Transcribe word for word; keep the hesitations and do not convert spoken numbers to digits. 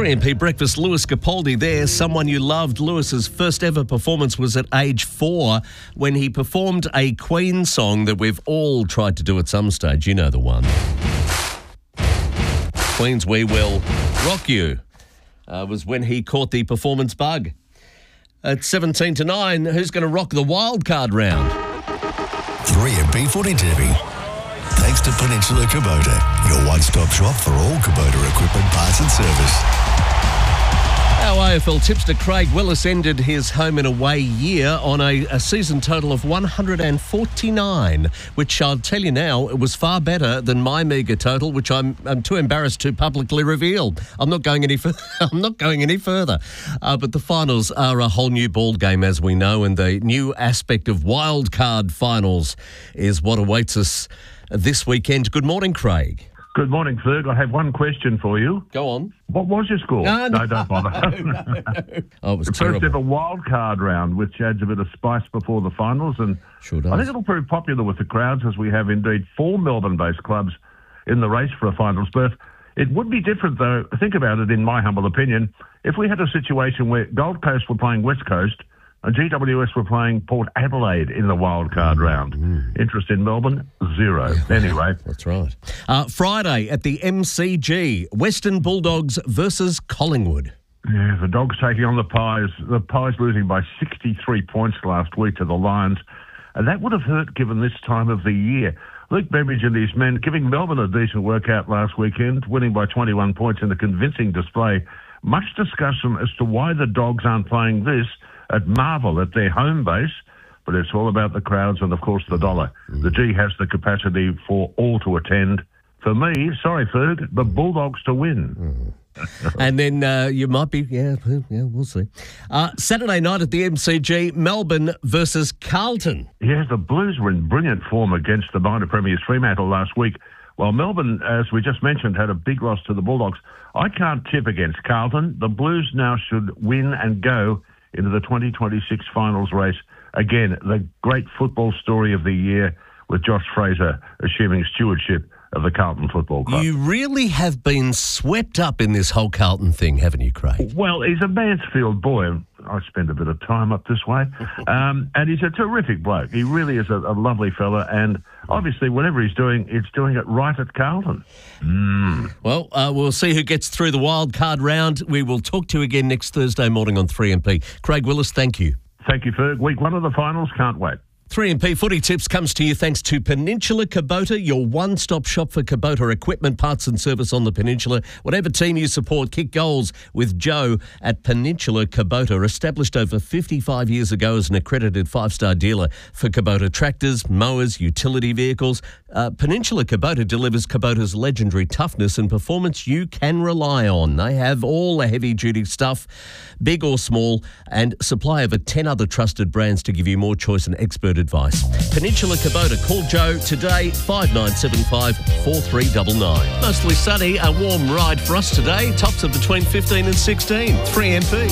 three M P Breakfast, Lewis Capaldi there, someone you loved. Lewis's first ever performance was at age four when he performed a Queen song that we've all tried to do at some stage. You know the one. Queen's We Will Rock You uh, was when he caught the performance bug. At seventeen to nine, who's going to rock the wild card round? three M P Footy Tipping. Thanks to Peninsula Kubota, your one-stop shop for all Kubota equipment, parts and service. Our A F L tipster Craig Willis ended his home and away year on a, a season total of one hundred forty-nine, which I'll tell you now, it was far better than my meagre total, which I'm I'm too embarrassed to publicly reveal. I'm not going any further. I'm not going any further. Uh, but the finals are a whole new ball game, as we know, and the new aspect of wild card finals is what awaits us this weekend. Good morning, Craig. Good morning, Ferg. I have one question for you. Go on. What was your score? No, no, no don't bother. no, no. Oh, it was the terrible. First ever wild card round, which adds a bit of spice before the finals, and sure does. I think it'll prove popular with the crowds, as we have indeed four Melbourne-based clubs in the race for a finals berth. It would be different, though, think about it, in my humble opinion, if we had a situation where Gold Coast were playing West Coast and G W S were playing Port Adelaide in the wild card round. Mm. Interest in Melbourne, zero. Yeah, anyway. That's right. Uh, Friday at the M C G, Western Bulldogs versus Collingwood. Yeah, the Dogs taking on the Pies. The Pies losing by sixty-three points last week to the Lions. And that would have hurt given this time of the year. Luke Beveridge and his men giving Melbourne a decent workout last weekend, winning by twenty-one points in a convincing display. Much discussion as to why the Dogs aren't playing this at Marvel, at their home base, but it's all about the crowds and, of course, the dollar. Mm. The G has the capacity for all to attend. For me, sorry, Ferg, the Bulldogs to win. Mm. And then uh, you might be, yeah, yeah, we'll see. Uh, Saturday night at the M C G, Melbourne versus Carlton. Yes, the Blues were in brilliant form against the minor premiers Fremantle last week, while Melbourne, as we just mentioned, had a big loss to the Bulldogs. I can't tip against Carlton. The Blues now should win and go into the twenty twenty-six finals race. Again, the great football story of the year with Josh Fraser assuming stewardship of the Carlton Football Club. You really have been swept up in this whole Carlton thing, haven't you, Craig? Well, he's a Mansfield boy, and I spend a bit of time up this way. Um, and he's a terrific bloke. He really is a, a lovely fella, and obviously whatever he's doing, it's doing it right at Carlton. Mm. Well, uh, we'll see who gets through the wild card round. We will talk to you again next Thursday morning on three M P. Craig Willis, thank you. Thank you, Ferg. Week one of the finals, can't wait. three M P Footy Tips comes to you thanks to Peninsula Kubota, your one-stop shop for Kubota equipment, parts and service on the Peninsula. Whatever team you support, kick goals with Joe at Peninsula Kubota. Established over fifty-five years ago as an accredited five-star dealer for Kubota tractors, mowers, utility vehicles. Uh, Peninsula Kubota delivers Kubota's legendary toughness and performance you can rely on. They have all the heavy-duty stuff, big or small, and supply over ten other trusted brands to give you more choice and expert advice. Peninsula Kubota. Call Joe today, five nine seven five, four three nine nine. Mostly sunny, a warm ride for us today. Tops of between fifteen and sixteen. three M P.